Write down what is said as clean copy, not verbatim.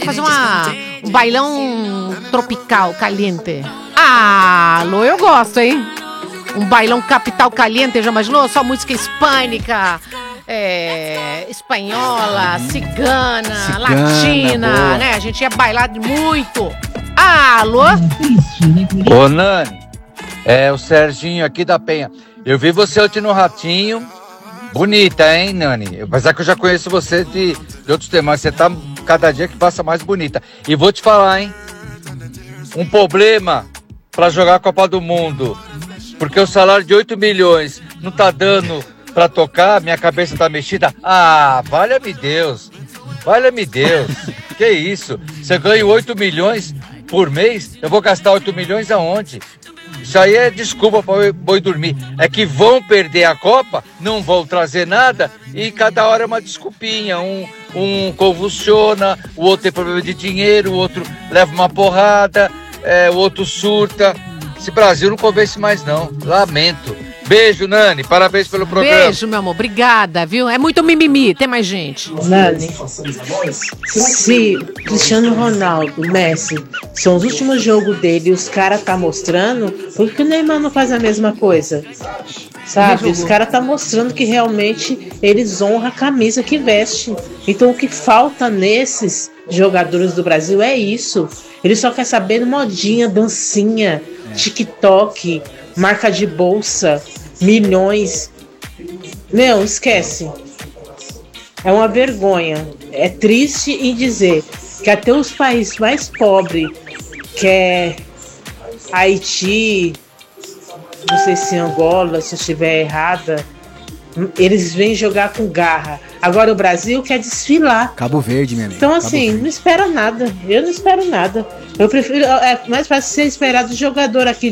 fazer um bailão tropical, caliente. Ah, Lô, eu gosto, hein? Um bailão capital caliente, já imaginou? Só música hispânica, espanhola, cigana, latina, boa. Né? A gente ia bailar muito. Ah, Alô? Ô, Nani, o Serginho aqui da Penha. Eu vi você ontem no Ratinho. Bonita, hein, Nani? Apesar que eu já conheço você de outros temas. Você tá cada dia que passa mais bonita. E vou te falar, hein? Um problema pra jogar a Copa do Mundo. Porque o salário de 8 milhões não tá dando pra tocar, minha cabeça tá mexida. Ah, valha-me Deus. Valha-me Deus. Que isso? Você ganha 8 milhões por mês? Eu vou gastar 8 milhões aonde? Isso aí é desculpa para boi dormir. É que vão perder a Copa, não vão trazer nada e cada hora é uma desculpinha. Um convulsiona, o outro tem problema de dinheiro, o outro leva uma porrada, o outro surta. Esse Brasil não convence mais não, lamento. Beijo, Nani, parabéns pelo programa. Beijo, meu amor, obrigada, viu? É muito mimimi, tem mais gente. Nani, se Cristiano Ronaldo, Messi, são os últimos jogos dele e os caras tá mostrando, por que o Neymar não faz a mesma coisa? Sabe, os caras tá mostrando que realmente eles honram a camisa que veste. Então o que falta nesses jogadores do Brasil é isso. Eles só querem saber modinha, dancinha, TikTok, marca de bolsa, milhões. Meu, esquece. É uma vergonha. É triste em dizer que até os países mais pobres, que é Haiti, não sei se Angola, se eu estiver errada, eles vêm jogar com garra. Agora o Brasil quer desfilar. Cabo Verde, minha amiga. Então assim, não espero nada. Eu não espero nada. Eu prefiro, mais fácil ser esperado do jogador aqui